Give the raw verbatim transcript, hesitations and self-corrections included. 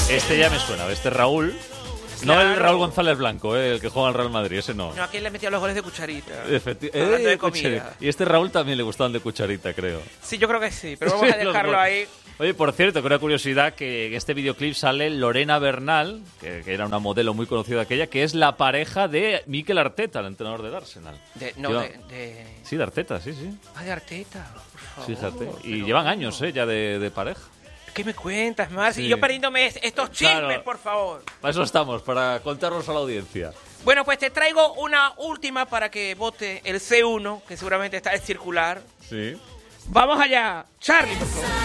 Este ya me suena, este Raúl. No Claro. el Raúl González Blanco, eh, el que juega en el Real Madrid, ese no. No, aquí le metía los goles de Cucharita. Efecti- Hablando eh, de comida. Cucharita. Y este Raúl también le gustaban de Cucharita, creo. Sí, yo creo que sí, pero vamos Sí, a los dejarlo dos. ahí. Oye, por cierto, que una curiosidad, que en este videoclip sale Lorena Bernal, que, que era una modelo muy conocida aquella, que es la pareja de Mikel Arteta, el entrenador del Arsenal. De, no, Lleva- de, de... Sí, de Arteta, sí, sí. Ah, de Arteta, por favor. Fíjate. Y pero llevan bueno. años, eh, ya de, de pareja. ¿Qué me cuentas más? Sí. Y yo perdiéndome es- estos chismes, Claro. por favor. Para eso estamos, para contarlos a la audiencia. Bueno, pues te traigo una última para que vote el C uno, que seguramente está en circular. Sí. Vamos allá. Charlie, por favor.